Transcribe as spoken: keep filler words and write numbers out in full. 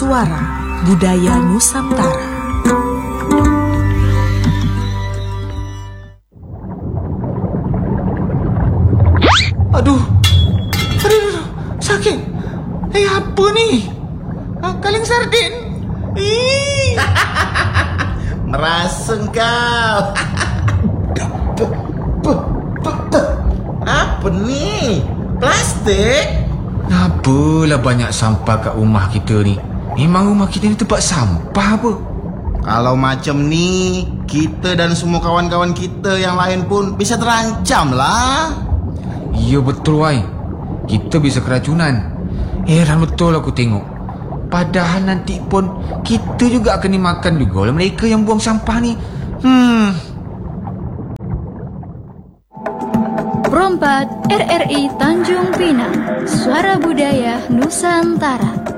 Suara Budaya Nusantara. Aduh, aduh, sakit. Eh, apa ni? Ah, kaleng sardin. Ih. Merasa kau. Apa ni? Plastik? Apalah banyak sampah kat rumah kita ni. Memang rumah kita ni tempat sampah apa? Kalau macam ni, kita dan semua kawan-kawan kita yang lain pun bisa terancam lah. Ya betul, Wai. Kita bisa keracunan. Heran betul aku tengok. Padahal nanti pun kita juga akan dimakan juga oleh mereka yang buang sampah ni. Hmm. Prompat R R I Tanjung Pinang, Suara Budaya Nusantara.